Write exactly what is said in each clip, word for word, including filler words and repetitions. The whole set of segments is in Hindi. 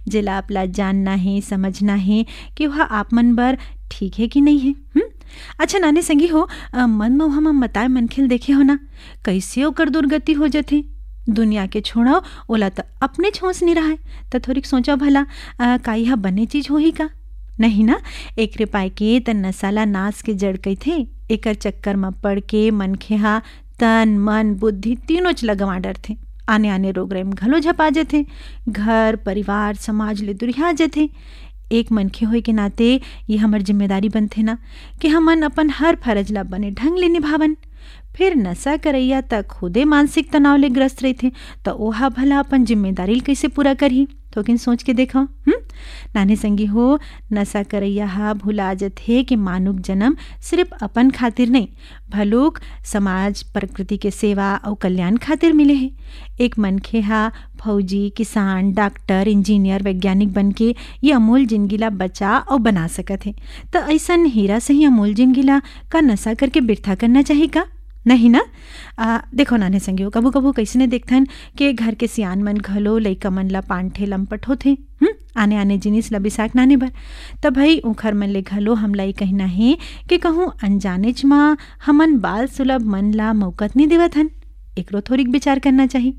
जेला आपला जानना है, समझना है कि वह आप मन बर ठीक है कि नहीं है। हुँ? अच्छा नाने संगी हो, अ, मन में हम बताए मनखिल देखे हो ना कैसे ओकर दुर्गति हो जाथे। दुनिया के छोड़ो ओला तो अपने छोंस नहीं रहा है, तो थोड़ी सोचा भला आ, का यह बने चीज हो ही का नहीं ना। एक रे पाए के त नसाला नाश के जड़ कई थे, एकर चक्कर में पड़ के मनखे हा तन मन बुद्धि तीनों च लगवा डर थे। आने आने रोग रेम घलो झपा जथे, घर परिवार समाज ले दुरिहा जथे। एक मनखे होए के नाते ये हमर जिम्मेदारी बनथे ना कि हमन अपन हर फरज ला बने ढंग ले निभावन। फिर नशा करैया तक खुदे मानसिक तनाव ले ग्रस्त रहथे तो ओहा भला अपन जिम्मेदारी कैसे पूरा करही। थोकिन सोच के देखो। हम नाने संगी हो, नशा करैया हा भुला जथे कि मानुक जन्म सिर्फ अपन खातिर नहीं भलुक समाज प्रकृति के सेवा और कल्याण खातिर मिले है। एक मनखे हा फौजी, किसान, डॉक्टर, इंजीनियर, वैज्ञानिक बन के ये अमूल जिंदगी ला बचा और बना सकत है। तो ऐसा हीरा से ही अमूल जिंदगी ला का नशा करके बिरथा करना चाहिए का नहीं ना। आ, देखो नाने संगियो, कबू कबू कैसने देखथन कि घर के सियान मन घलो लइका मन ला पांठे लंपट होथे हम आने आने जिनिस ला बिसाक नाने बर। तब भाई उखर मन ले घलो हमला कहना है कि कहूँ अनजानेच माँ हमन बाल सुलभ मन ला मौकत नहीं देवत हन। एकरो थोड़िक विचार करना चाहिए।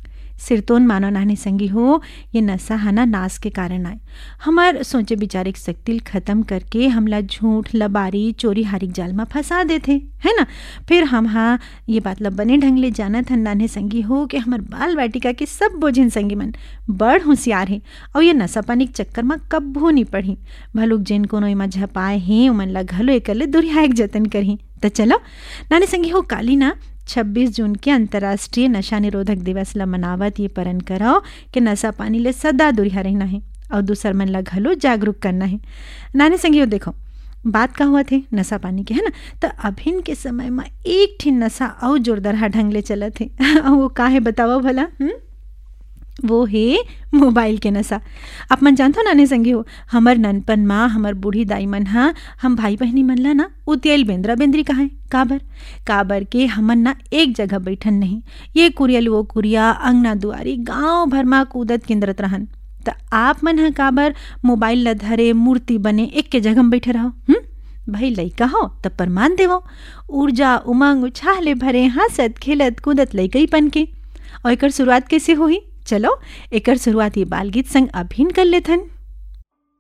सिरतोन मानो नाने संगी हो, ये नशा हना नाश के कारण आए। हमार सोचे विचारे शक्ति खत्म करके हमला झूठ, लबारी, चोरी हारिक जाल में फंसा देते है ना। फिर हम हाँ ये बात ला बने ढंग ले जानत हन नाने संगी हो कि हमार बाल बाटिका के सब बोझिन संगी मन बड़ होशियार है और ये नशा पानी के चक्कर में कब्बो नहीं पढ़ी। भलुक जिन कोनो एमा झपाए हैं उमन ला घलो एकर ले दुरिहाए जतन करही। तो चलो नाने संगी हो, काली ना छब्बीस जून के अंतर्राष्ट्रीय नशा निरोधक दिवस ला मनावत ये परन कराओ कि नशा पानी ले सदा दुरिहा रहना है और दूसर मन ला घलो जागरूक करना है। नाने संगियो देखो बात का हुआ थे नशा पानी के है ना। तो अभिन के समय में एक ठिन नशा और जोरदार ढंग ले चला थे वो का है बताओ भला। हुँ? वो है मोबाइल के नशा। आप मन जानते हो नाने संगी हो, हमर ननपन माँ हमर बूढ़ी दाई मन हा हम भाई बहनी मन ला ना उतियल बेंद्रा बेंद्री कहा काबर काबर के हमन ना एक जगह बैठन नहीं, ये कुरियल वो कुरिया अंगना दुआरी गांव भर मा कूदत केंद्रत रहन। तो आप मन हा काबर मोबाइल ला धरे मूर्ति बने एक के जगह में बैठे रहो। हम्म भाई लइका हो तब प्रमाण देवो, ऊर्जा उमंग उछाह ले भरे हंसत खेलत कूदत लइका ही पन के। और एकर शुरुआत कैसे हुई, चलो एकर शुरुआत ये बाल गीत संग अभिन कर लेथन।